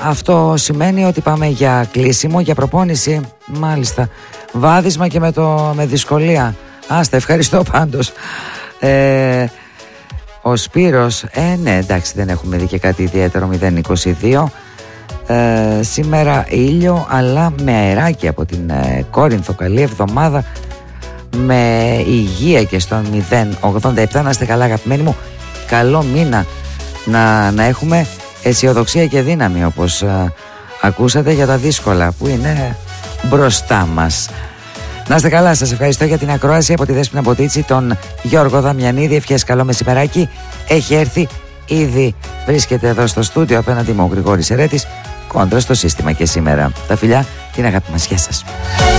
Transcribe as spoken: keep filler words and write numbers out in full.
Αυτό σημαίνει ότι πάμε για κλείσιμο, για προπόνηση. Μάλιστα. Βάδισμα και με, το, με δυσκολία. Άστα, ευχαριστώ πάντως. Ε, ο Σπύρος, ε, ναι, εντάξει, δεν έχουμε δει και κάτι ιδιαίτερο. Μηδέν είκοσι δύο. Ε, σήμερα ήλιο, αλλά με αεράκι από την ε, Κόρινθο. Καλή εβδομάδα με υγεία και στον μηδέν ογδόντα επτά. Να είστε καλά, αγαπημένοι μου. Καλό μήνα να, να έχουμε αισιοδοξία και δύναμη, όπως α, ακούσατε, για τα δύσκολα που είναι μπροστά μας. Να είστε καλά, σας ευχαριστώ για την ακρόαση από τη Δέσποινα Μποτίτσι, τον Γιώργο Δαμιανίδη. Ευχές καλό μεσημεράκι. Έχει έρθει, ήδη βρίσκεται εδώ στο στούντιο απέναντι μου ο Γρηγόρης Ερέτης, κόντρα στο σύστημα και σήμερα. Τα φιλιά, την αγάπη μας, γεια σας.